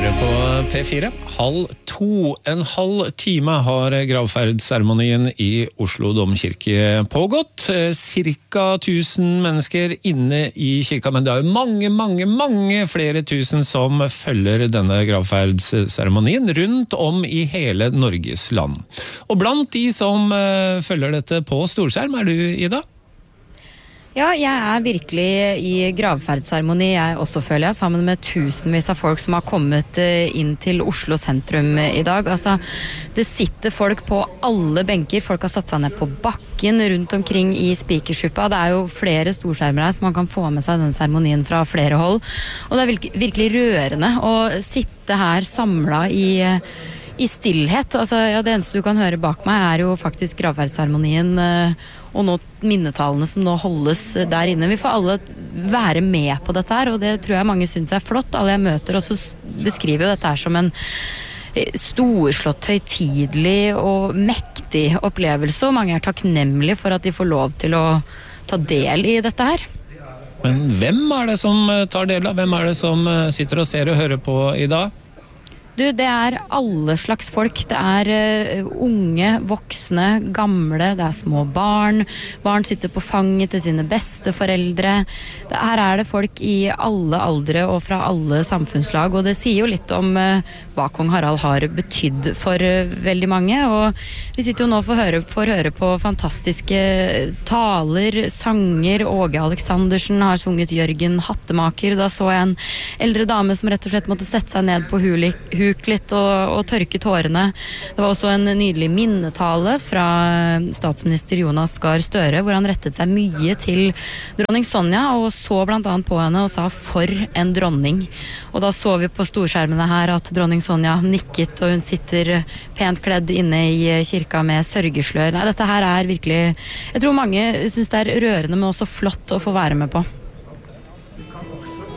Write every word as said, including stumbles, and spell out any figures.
hører på P fire. Halv to, en halv time har gravferdsseremonien i Oslo Domkirke pågått. Cirka tusen mennesker inne i kirka, men det er jo mange, mange, mange flere tusen som følger denne gravferdsseremonien rundt om i hele Norges land. Og blant de som følger dette på storskjerm er du, Ida? Ja, jeg er virkelig i gravferdsseremoni, jeg også føler jeg, sammen med tusenvis av folk som har kommet inn til Oslo sentrum i dag. Altså, det sitter folk på alle benker, folk har satt seg ned på bakken rundt omkring i Spikersuppa. Det er jo flere storskjermer her, så man kan få med seg denne seremonien fra flere hold. Og det er virkelig rørende å sitte her samlet i... I stillhet, altså ja, det eneste du kan høre bak meg er jo faktisk gravferdsseremonien og nå minnetalene som nå holdes der inne. Vi får alle være med på dette her, og det tror jeg mange synes er flott. Alle jeg møter også beskriver jo dette her som en storslått, høytidelig og mektig opplevelse, og mange er takknemlige for at de får lov til å ta del i dette her. Men hvem er det som tar del av? Hvem er det som sitter og ser og hører på i dag? Du, det er alle slags folk. Det er uh, unge, voksne, gamle, det er små barn. Barn sitter på fanget til sine besteforeldre. Det, her er det folk i alle aldre og fra alle samfunnslag, og det sier jo litt om uh, hva kong Harald har betydd for uh, veldig mange. Og vi sitter jo nå for å høre, for å høre på fantastiske taler, sanger. Åge Aleksandersen har sunget Jørgen Hattemaker. Da så jeg en eldre dame som rett og slett måtte sette seg ned på hulik huk litt og, og tørke tårene. Det var også en nydelig minnetale fra statsminister Jonas Gahr Støre, hvor han rettet seg mye til dronning Sonja, og så blant annet på henne og sa for en dronning. Og da så vi på storskjermene her at dronning Sonja nikket, og hun sitter pent kledd inne i kirka med sørgeslør. Nei, dette her er virkelig, jeg tror mange synes det er rørende, men også flott å få være med på.